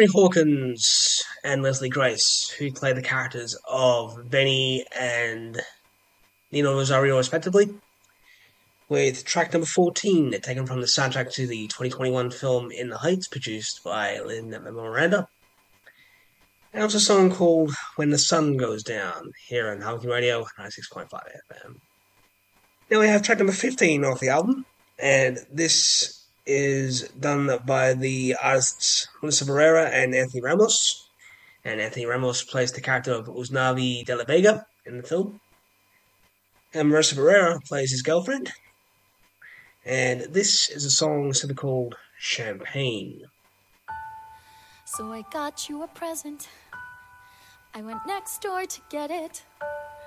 Anthony Hawkins and Leslie Grace, who play the characters of Benny and Nino Rosario, respectively, with track number 14, taken from the soundtrack to the 2021 film In the Heights, produced by Lin-Manuel Miranda. And also a song called When the Sun Goes Down, here on Hurricane Radio 96.5 FM. Now we have track number 15 off the album, and this is done by the artists Melissa Barrera and Anthony Ramos. And Anthony Ramos plays the character of Usnavi de la Vega in the film. And Marissa Barrera plays his girlfriend. And this is a song simply called Champagne. So I got you a present. I went next door to get it.